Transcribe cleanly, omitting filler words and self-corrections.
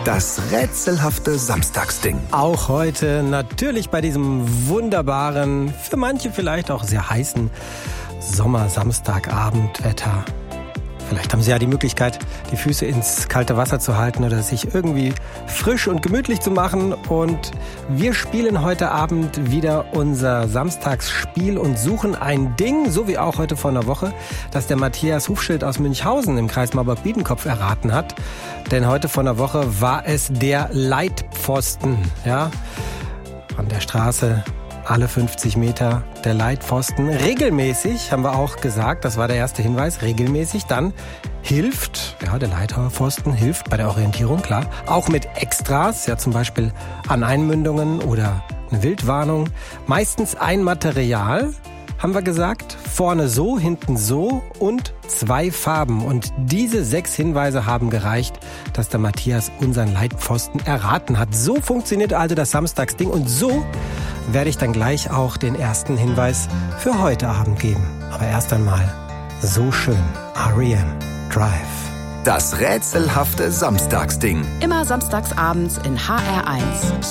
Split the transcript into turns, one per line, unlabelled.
Das rätselhafte Samstagsding.
Auch heute natürlich bei diesem wunderbaren, für manche vielleicht auch sehr heißen Sommer-Samstagabendwetter. Vielleicht haben Sie ja die Möglichkeit, die Füße ins kalte Wasser zu halten oder sich irgendwie frisch und gemütlich zu machen. Und wir spielen heute Abend wieder unser Samstagsspiel und suchen ein Ding, so wie auch heute vor einer Woche, das der Matthias Hufschild aus Münchhausen im Kreis Marburg-Biedenkopf erraten hat. Denn heute vor einer Woche war es der Leitpfosten, ja, von der Straße. Alle 50 Meter der Leitpfosten. Regelmäßig, haben wir auch gesagt, das war der erste Hinweis, regelmäßig dann hilft, ja, der Leitpfosten hilft bei der Orientierung, klar. Auch mit Extras, ja, zum Beispiel an Einmündungen oder eine Wildwarnung. Meistens ein Material, haben wir gesagt, vorne so, hinten so und 2 Farben. Und diese 6 Hinweise haben gereicht, dass der Matthias unseren Leitpfosten erraten hat. So funktioniert also das Samstagsding und so werde ich dann gleich auch den ersten Hinweis für heute Abend geben. Aber erst einmal so schön. R.E.M. Drive.
Das rätselhafte Samstagsding.
Immer samstags abends in HR1.